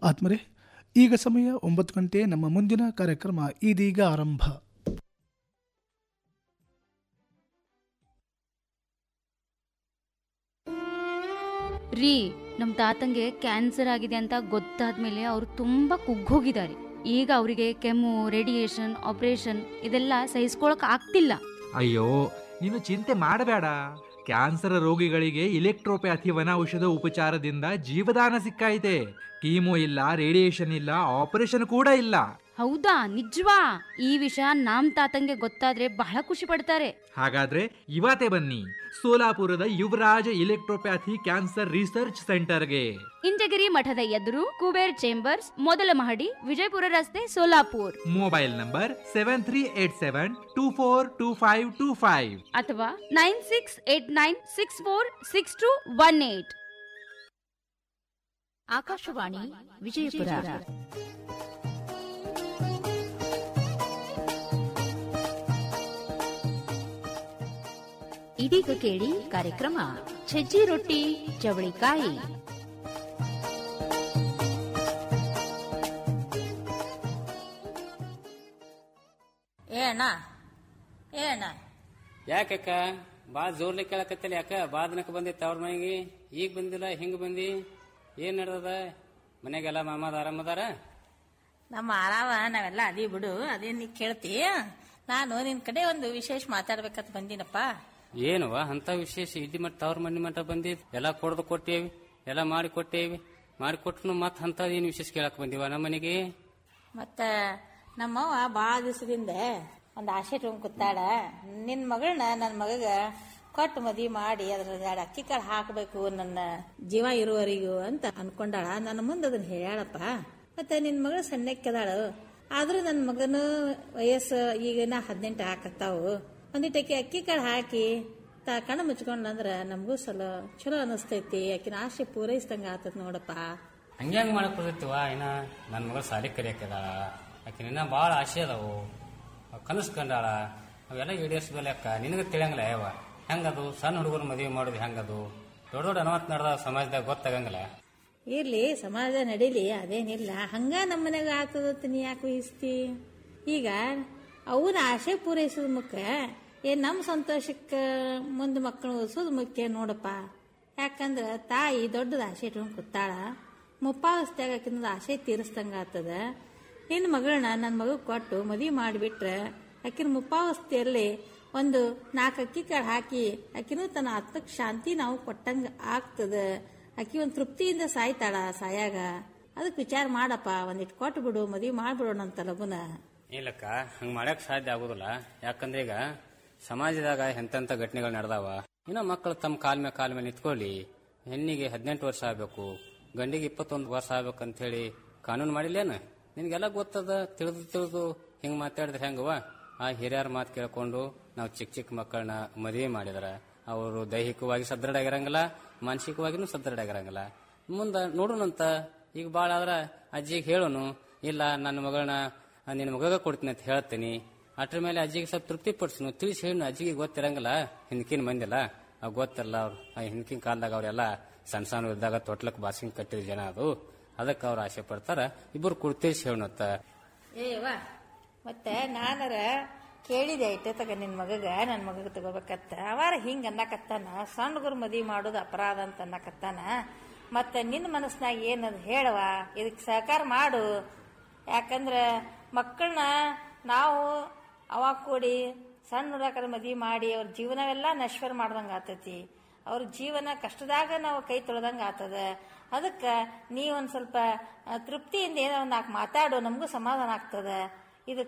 ಆತ್ಮರೇ, ಈಗ ಸಮಯ 9 ಗಂಟೆ. ನಮ್ಮ ಮುಂದಿನ ಕಾರ್ಯಕ್ರಮ ಇದೀಗ ಆರಂಭ. ರೀ, ನಮ್ಮ ತಾತಂಗೆ ಕ್ಯಾನ್ಸರ್ ಆಗಿದೆ ಅಂತ ಗೊತ್ತಾದ್ಮೇಲೆ ಅವರು ತುಂಬಾ ಕುಗ್ಗೋಗಿದ್ದಾರೆ. ಈಗ ಅವರಿಗೆ ಕೆಮ್ಮು, ರೇಡಿಯೇಷನ್, ಆಪರೇಷನ್ ಇದೆಲ್ಲ ಸಹಿಸ್ಕೊಳಕ್ ಆಗ್ತಿಲ್ಲ. ಅಯ್ಯೋ, ನೀನು ಚಿಂತೆ ಮಾಡಬೇಡ. ಕ್ಯಾನ್ಸರ್ ರೋಗಿಗಳಿಗೆ ಇಲೆಕ್ಟ್ರೋಪ್ಯಾಥಿ ವನ ಔಷಧ ಉಪಚಾರದಿಂದ ಜೀವದಾನ ಸಿಕ್ಕೈತೆ. ಕೀಮೋ ಇಲ್ಲ, ರೇಡಿಯೇಷನ್ ಇಲ್ಲ, ಆಪರೇಷನ್ ಕೂಡ ಇಲ್ಲ. ಹೌದಾ? ನಿಜವಾ? ಈ ವಿಷಯ ನಮ್ ತಾತಂಗೆ ಗೊತ್ತಾದ್ರೆ ಬಹಳ ಖುಷಿ ಪಡ್ತಾರೆ. ಹಾಗಾದ್ರೆ ಇವತ್ತೇ ಬನ್ನಿ ಸೋಲಾಪುರದ ಯುವರಾಜ ಇಲೆಕ್ಟ್ರೋಪ್ಯಾಥಿ ಕ್ಯಾನ್ಸರ್ ರಿಸರ್ಚ್ ಸೆಂಟರ್ಗೆ. ಇಂಚಗಿರಿ ಮಠದ ಎದುರು, ಕುಬೇರ್ ಚೇಂಬರ್ಸ್, ಮೊದಲ ಮಹಡಿ, ವಿಜಯಪುರ ರಸ್ತೆ, ಸೋಲಾಪುರ್. ಮೊಬೈಲ್ ನಂಬರ್ 7387242525 ಅಥವಾ 9689646218. ಆಕಾಶವಾಣಿ ವಿಜಯಪುರ. ಇದೀಗ ಕೇಳಿ ಕಾರ್ಯಕ್ರಮ ಸಜ್ಜಿ ರೊಟ್ಟಿ ಚವಳಿಕಾಯಿ. ಏನ ಯಾಕಕ್ಕ ಬಾ ಜೋರ್ಲಿ ಕೇಳಕತ್ತಲ್ಲ? ಯಾಕ ಬಾ ದಿನಕ್ಕೆ ಬಂದಿತ್ತ ಅವ್ರ ಮನೆಗೆ, ಈಗ ಬಂದಿಲ್ಲ, ಹಿಂಗ ಬಂದಿ? ಏನ್ ನಡ್ದದ ಮನೆಗೆಲ್ಲ? ಮಾಮದ ಆರಾಮದಾರ? ನಮ್ಮ ಆರಾಮ, ನಾವೆಲ್ಲ ಅದಿ ಬಿಡು. ಅದೇನ್ ನೀ ಕೇಳ್ತಿ? ನಾನು ನಿನ್ ಕಡೆ ಒಂದು ವಿಶೇಷ ಮಾತಾಡ್ಬೇಕಂತ ಬಂದಿನಪ್ಪ. ಏನುವ ಅಂತ ವಿಶೇಷ? ಇದ್ದಿ ಮಟ್ಟ ಅವ್ರ ಮನೆ ಮಟ್ಟ ಬಂದಿ, ಎಲ್ಲ ಕೊಡ್ದು ಕೊಟ್ಟೇವಿ, ಎಲ್ಲ ಮಾಡಿ ಕೊಟ್ಟೇವಿ. ಮಾಡಿಕೊಟ್ರು ಮತ್ ಅಂತ ಏನ್ ವಿಶೇಷ ಕೇಳಕ್ ಬಂದಿವ ನಮ್ಮ ಮನೆಗೆ? ಮತ್ತ ನಮ್ಮವ್ವ ಬಾಳ ದಿವಸದಿಂದ ಒಂದ್ ಆಸೆ ಇಟ್ಕೊಂಡ್ ಕೂತಾಳ. ನಿನ್ ಮಗಳನ್ನ ನನ್ನ ಮಗಗ ಕೊಟ್ಟು ಮದ್ವಿ ಮಾಡಿ ಅದ್ರ 2 ಅಕ್ಕಿ ಕಾಳು ಹಾಕಬೇಕು ನನ್ನ ಜೀವ ಇರುವವರಿಗೂ ಅಂತ ಅನ್ಕೊಂಡಾಳ. ನನ್ನ ಮುಂದೆ ಅದನ್ನ ಹೇಳ್ಯಾಳಪ್ಪ. ಮತ್ತೆ ನಿನ್ ಮಗಳು ಸಣ್ಣಕ್ಕೆದಾಳು, ಆದ್ರೂ ನನ್ನ ಮಗನು ವಯಸ್ಸು ಈಗಿನ 18 ಹಾಕತ್ತಾವು. ಒಂದಿಟ್ಟಕ್ಕೆ ಅಕ್ಕಿ ಕಾಳು ಹಾಕಿ ಕಣ್ಣು ಮುಚ್ಕೊಂಡ್ಲಂದ್ರ ನಮಗೂ ಚಲೋ ಅನಿಸ್ತೈತಿ. ಆಕಿನ ಆಸೆ ಪೂರೈಸ್ದಂಗ ಆತದ ನೋಡಪ್ಪ. ಹಂಗ್ಯಾಂಗ ಮಾಡಕ್ ಬರ್ತೈತಿವ? ಇನ್ನ ನನ್ನ ಮಗಳು ಸಾಲಿ ಕಲಿಯಾಕದಾಳ, ಆಕಿನ ಇನ್ನ ಬಾಳ ಆಸೆ ಅದಾವು, ಕನಸ್ಕೊಂಡಾಳ. ಅವೆಲ್ಲ ಈಡೇರಿಸಿದ ಲೆಕ್ಕ ನಿನಗ ತಿಳಿಯಂಗಿಲ್ಲ. ಯಾವ ಹೆಂಗದು ಸಣ್ಣ ಹುಡುಗರು ಮದುವೆ ಮಾಡೋದು ಹೆಂಗದು? ದೊಡ್ಡ ದೊಡ್ಡ ಅನವತ್ ನಡೆದ ಸಮಾಜದಾಗ ಗೊತ್ತಾಗಂಗಿಲ್ಲ. ಇರ್ಲಿ, ಸಮಾಜ ನಡೀಲಿ, ಅದೇನಿಲ್ಲ. ಹಂಗ ನಮ್ಮನೆಗ ಆತದತ್ತ ನೀ ಯಾಕೆ ವಹಿಸ್ತಿ? ಈಗ ಅವನ ಆಸೆ ಪೂರೈಸೋದ್ ಮುಖ್ಯ, ನಮ್ಮ ಸಂತೋಷಕ್ಕ ಮುಂದೆ ಮಕ್ಕಳು ಓದಿಸೋದು ಮುಖ್ಯ ನೋಡಪ್ಪ. ಯಾಕಂದ್ರ ತಾಯಿ ದೊಡ್ಡದ ಆಸೆ ಇಟ್ಕೊಂಡ್ ಕೂತಾಳ. ಮುಪ್ಪಾವಸ್ತ್ಯಾಗ ಆಕಿನ ಆಸೆ ತೀರಿಸ್ದಂಗ ಆತದ. ನಿನ್ನ ಮಗಳನ್ನ ನನ್ನ ಮಗ ಕೊಟ್ಟು ಮದುವೆ ಮಾಡಿಬಿಟ್ರೆ ಆಕಿನ ಮುಪ್ಪಾವಸ್ಥೆಯಲ್ಲಿ ಒಂದು 4 ಅಕ್ಕಿ ಕಾಳು ಹಾಕಿ ಆಕಿನೂ ತನ್ನ ಆತ್ಮಕ್ ಶಾಂತಿ ನಾವು ಕೊಟ್ಟಂಗ ಆಗ್ತದ. ಆಕಿ ಒಂದ್ ತೃಪ್ತಿಯಿಂದ ಸಾಯ್ತಾಳ ಸಾಯಾಗ. ಅದಕ್ ವಿಚಾರ ಮಾಡಪ್ಪ, ಒಂದಿಟ್ಟು ಕೊಟ್ಟು ಬಿಡು, ಮದ್ವಿ ಮಾಡ್ಬಿಡೋಣ ಅಂತ ಲಗುನ. ಇಲ್ಲಕ್ಕ, ಹಂಗ ಮಾಡಕ್ ಸಾಧ್ಯ ಆಗುದಿಲ್ಲ. ಯಾಕಂದ್ರೆ ಈಗ ಸಮಾಜದಾಗ ಎಂತೆಂತ ಘಟನೆಗಳು ನಡೆದಾವ. ಇನ್ನ ಮಕ್ಕಳು ತಮ್ಮ ಕಾಲ್ ಮೇಲೆ ನಿಂತ್ಕೊಳ್ಳಿ. ಹೆಣ್ಣಿಗೆ 18 ವರ್ಷ ಆಗ್ಬೇಕು, ಗಂಡಿಗೆ 21 ವರ್ಷ ಆಗ್ಬೇಕಂತ ಹೇಳಿ ಕಾನೂನು ಮಾಡಿಲ್ಲೇನ? ನಿನ್ಗೆಲ್ಲ ಗೊತ್ತದ. ತಿಳಿದು ಹಿಂಗ್ ಮಾತಾಡಿದ್ರೆ ಹೆಂಗವ? ಆ ಹಿರಿಯರ ಮಾತು ಕೇಳ್ಕೊಂಡು ನಾವು ಚಿಕ್ಕ ಮಕ್ಕಳನ್ನ ಮದುವೆ ಮಾಡಿದ್ರ ಅವರು ದೈಹಿಕವಾಗಿ ಸದೃಢ ಆಗಿರಂಗಿಲ್ಲ, ಮಾನಸಿಕವಾಗಿನೂ ಸದೃಢ ಆಗಿರಂಗಿಲ್ಲ. ಮುಂದ ನೋಡೋಣಂತ. ಈಗ ಬಾಳ ಆದ್ರ ಅಜ್ಜಿಗೆ ಹೇಳೋನು, ಇಲ್ಲ ನನ್ನ ಮಗಳನ್ನ ನಿನ್ನ ಮಗಗ ಕೊಡ್ತೀನಿ ಅಂತ ಹೇಳ್ತೀನಿ. ಅಟ್ರ ಮೇಲೆ ಅಜ್ಜಿಗೆ ಸ್ವಲ್ಪ ತೃಪ್ತಿ ಪಡಿಸ್ನು, ತಿಳಿಸಿ ಹೇಳು. ಅಜ್ಜಿಗೆ ಗೊತ್ತಿರಂಗಿಲ್ಲ, ಹಿಂದಕಿನ ಮಂದಿಲ್ಲ, ಅವ್ ಗೊತ್ತಿರಲ್ಲ. ಅವ್ರು ಹಿಂದಕಿನ ಕಾಲದಾಗ ಅವ್ರೆಲ್ಲ ಸಣ್ಣ ಇದ್ದಾಗ ತೊಟ್ಲಕ್ ಬಾಸಿಂಗ್ ಕಟ್ಟಿದ ಜನ ಅದು. ಅದಕ್ಕೆ ಅವ್ರು ಆಸೆ ಪಡ್ತಾರ. ಇಬ್ಬರು ಕುಡ್ತೇಸಿ ಹೇಳತ್ತ. ಏವಾ ಮತ್ತೆ ನಾನರ ಕೇಳಿದೆ ಐತೆ ತಗ ನಿನ್ ಮಗಗ, ನನ್ ಮಗಗ ತಗೋಬೇಕತ್ತ. ಅವಾರ ಹಿಂಗ ಅನ್ನಕತ್ತಾನ, ಸಣ್ಣ ಹುಡುಗರು ಮದ್ವಿ ಮಾಡೋದು ಅಪರಾಧ ಅಂತ ಅನ್ನಕತ್ತಾನ. ಮತ್ತೆ ನಿನ್ನ ಮನಸ್ನಾಗ ಏನದ್ ಹೇಳವ, ಇದಕ್ ಸಹಕಾರ ಮಾಡು. ಯಾಕಂದ್ರ ಮಕ್ಕಳನ್ನ ನಾವು ಅವಾಗ ಕೂಡಿ ಸಣ್ಣ ಹುಡುಗರ ಮದ್ವಿ ಮಾಡಿ ಅವ್ರ ಜೀವನವೆಲ್ಲ ನಶ್ವರ ಮಾಡ್ದಂಗ ಆತತಿ. ಅವ್ರ ಜೀವನ ಕಷ್ಟದಾಗ ನಾವು ಕೈ ತೊಳೆದಂಗ ಆತದ. ಅದಕ್ಕ ನೀ ಒಂದ್ ಸ್ವಲ್ಪ ತೃಪ್ತಿಯಿಂದ ಏನೋ 4 ಮಾತಾಡು, ನಮಗೂ ಸಮಾಧಾನ ಆಗ್ತದ.